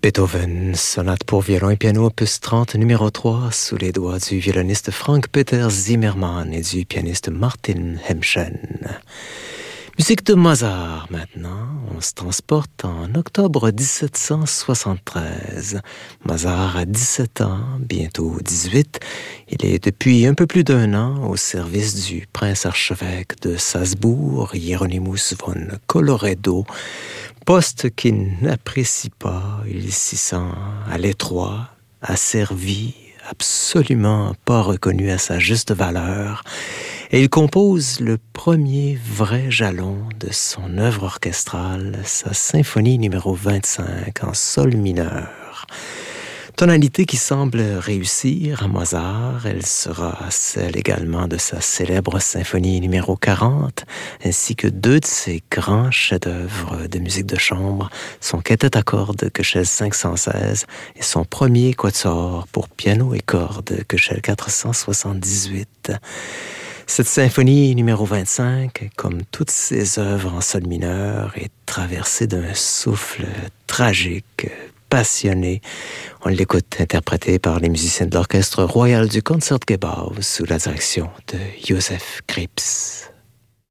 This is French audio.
Beethoven, sonate pour violon et piano, opus 30, numéro 3, sous les doigts du violoniste Frank-Peter Zimmermann et du pianiste Martin Hemschen. Musique de Mozart maintenant, on se transporte en octobre 1773. Mozart a 17 ans, bientôt 18. Il est depuis un peu plus d'un an au service du prince-archevêque de Salzbourg, Hieronymus von Colloredo, poste qu'il n'apprécie pas. Il s'y sent à l'étroit, asservi, absolument pas reconnu à sa juste valeur. Et il compose le premier vrai jalon de son œuvre orchestrale, sa symphonie numéro 25 en sol mineur. Tonalité qui semble réussir à Mozart, elle sera celle également de sa célèbre symphonie numéro 40, ainsi que deux de ses grands chefs-d'œuvre de musique de chambre, son quintet à cordes Köchel 516 et son premier quatuor pour piano et cordes Köchel 478. Cette symphonie numéro 25, comme toutes ses œuvres en sol mineur, est traversée d'un souffle tragique, passionné. On l'écoute interprété par les musiciens de l'Orchestre royal du Concertgebouw sous la direction de Joseph Krips.